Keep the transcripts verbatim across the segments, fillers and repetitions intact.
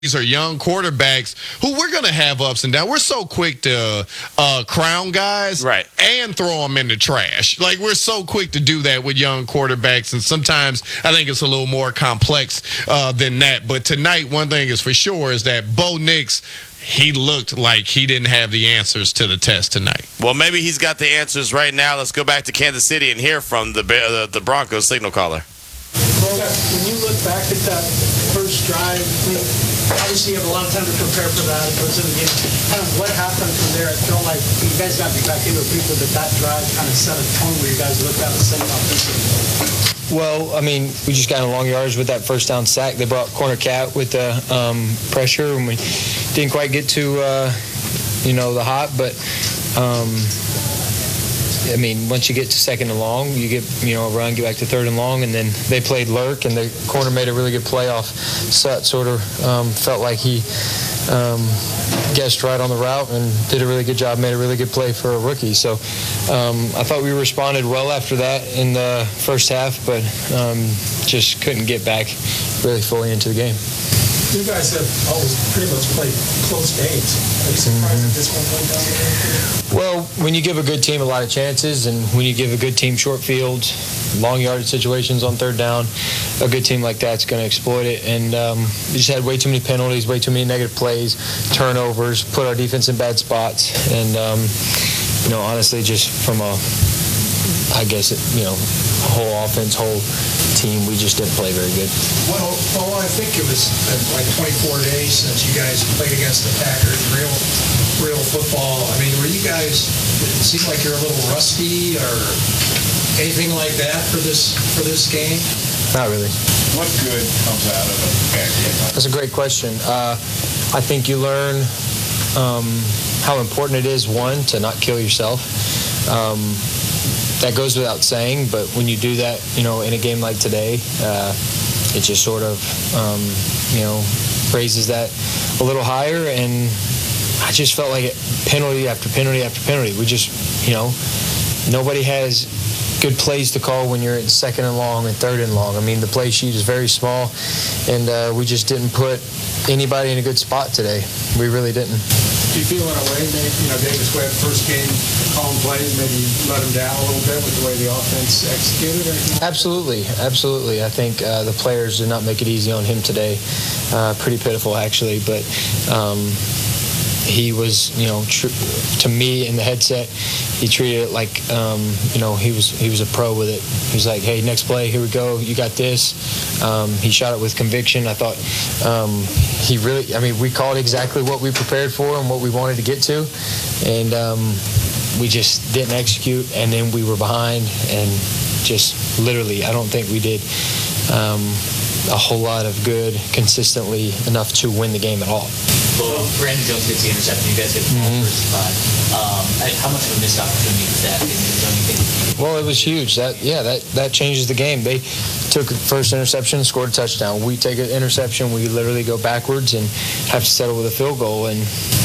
These are young quarterbacks who we're going to have ups and downs. We're so quick to uh, crown guys right. and throw them in the trash. Like, we're so quick to do that with young quarterbacks, and sometimes I think it's a little more complex uh, than that. But tonight, one thing is for sure is that Bo Nix, he looked like he didn't have the answers to the test tonight. Well, maybe he's got the answers right now. Let's go back to Kansas City and hear from the the, the Broncos signal caller. Well, when you look back at that first drive, I mean, obviously you have a lot of time to prepare for that. It goes in the game. Kind of what happened from there? It felt like you guys got to be back into it briefly, but that drive kind of set a tone where you guys looked at the same offensively. Well, I mean, we just got in long yards with that first down sack. They brought corner cat with the um, pressure, and we didn't quite get to, uh, you know, the hot, but. Um, I mean, once you get to second and long, you get, you know, a run, get back to third and long, and then they played lurk, and the corner made a really good play off Sut. Sort of um, felt like he um, guessed right on the route and did a really good job, made a really good play for a rookie. So um, I thought we responded well after that in the first half, but um, just couldn't get back really fully into the game. You guys have always pretty much played close games. Are you surprised mm-hmm. that this one went down the way? Well, when you give a good team a lot of chances, and when you give a good team short fields, long yardage situations on third down, a good team like that's going to exploit it. And um, we just had way too many penalties, way too many negative plays, turnovers, put our defense in bad spots. And, um, you know, honestly, just from a, I guess, it, you know, whole offense, whole team, we just didn't play very good. Well, well, I think it was like twenty-four days since you guys played against the Packers, real, real football. I mean, were you guys, it seemed like you're a little rusty or anything like that for this for this game? Not really. What good comes out of a bad game? That's a great question. Uh, I think you learn um, how important it is, one, to not kill yourself. Um, That goes without saying, but when you do that, you know, in a game like today, uh, it just sort of, um, you know, raises that a little higher. And I just felt like it, penalty after penalty after penalty. We just, you know, nobody has good plays to call when you're at second and long and third and long. I mean, the play sheet is very small, and uh, we just didn't put anybody in a good spot today. We really didn't. Do you feel in a way, maybe, you know, Davis Webb, first game, calling plays, maybe let him down a little bit with the way the offense executed? Or anything? Absolutely, absolutely. I think uh, the players did not make it easy on him today. Uh, pretty pitiful, actually, but um, he was, you know, tr- to me in the headset, he treated it like, um, you know, he was he was a pro with it. He was like, hey, next play, here we go, you got this. Um, he shot it with conviction. I thought um, he really, I mean, we called exactly what we prepared for and what we wanted to get to, and um, we just didn't execute, and then we were behind, and just literally, I don't think we did um, a whole lot of good consistently enough to win the game at all. Well, Brandon Jones gets the interception. You guys hit the ball Mm-hmm. first five. Um, how much of a missed opportunity was that? Well, it was huge. That yeah, that, that changes the game. They took the first interception, scored a touchdown. We take an interception, we literally go backwards and have to settle with a field goal, and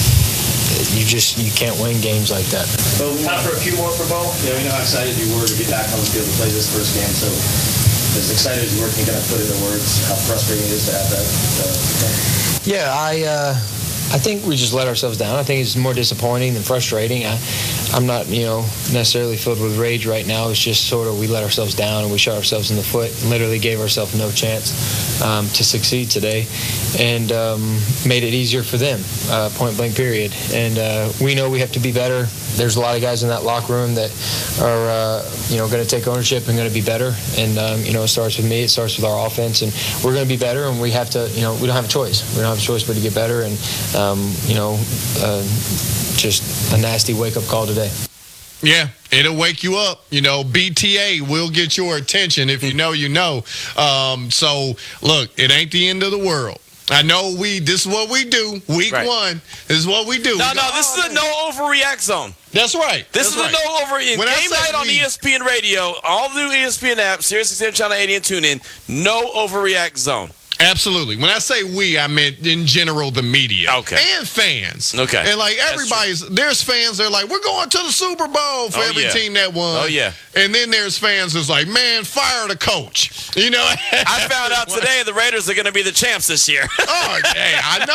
you just you can't win games like that. Well, time for a few more for Bo. Yeah, we know how excited you were to get back on the field and play this first game. So, as excited as you were, can you kind of put into words how frustrating it is to have that? Uh, yeah, I. Uh, I think we just let ourselves down. I think it's more disappointing than frustrating. I, I'm not, you know, necessarily filled with rage right now. It's just sort of we let ourselves down and we shot ourselves in the foot and literally gave ourselves no chance um, to succeed today, and um, made it easier for them, uh, point blank period. And uh, we know we have to be better. There's a lot of guys in that locker room that are, uh, you know, going to take ownership and going to be better. And, um, you know, it starts with me. It starts with our offense. And we're going to be better, and we have to, you know, we don't have a choice. We don't have a choice but to get better. And, um, you know, uh, just a nasty wake-up call today. Yeah, it'll wake you up. You know, B T A will get your attention. If you know, you know. Um, so, look, it ain't the end of the world. I know we. This is what we do. Week right. one. This is what we do. No, we no, go, this oh, is a no overreact zone. That's right. This That's is right. a no overreact. When I Game say night on we- E S P N Radio, all the new E S P N apps, Sirius X M Channel eighty, and TuneIn. No overreact zone. Absolutely. When I say we, I meant in general the media. Okay. And fans. Okay. And like That's everybody's, there's fans that are like, we're going to the Super Bowl for Oh, every yeah. team that won. Oh, yeah. And then there's fans that's like, man, fire the coach. You know? I found out today the Raiders are going to be the champs this year. Oh, hey, I know.